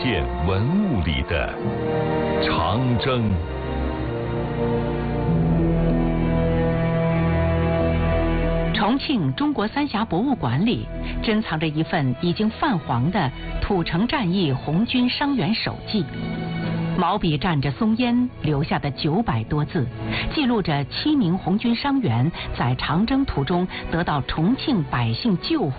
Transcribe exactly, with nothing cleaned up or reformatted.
现文物里的长征。 重庆中国三峡博物馆里珍藏着一份已经泛黄的土城战役红军伤员手记，毛笔蘸着松烟留下的九百多字，记录着七名红军伤员在长征途中得到重庆百姓救护。